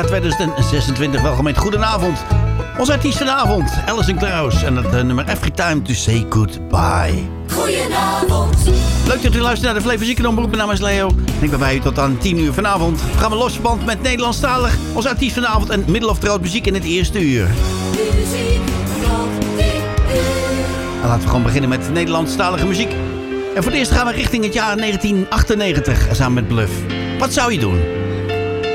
2026. Welkom met goedenavond. Onze artiest vanavond, Alison Krauss. En het nummer Every Time to Say Goodbye. Goedenavond. Leuk dat u luistert naar de Flevo Ziekenomroep. Mijn naam is Leo. En ik ben bij u tot aan 10 uur vanavond. Gaan we losverband met Nederlandstalig. Onze artiest vanavond en Middle of the Road muziek in het eerste uur. Muziek tot 10 uur. En laten we gewoon beginnen met Nederlandstalige muziek. En voor het eerst gaan we richting het jaar 1998. Samen met Bluff. Wat zou je doen?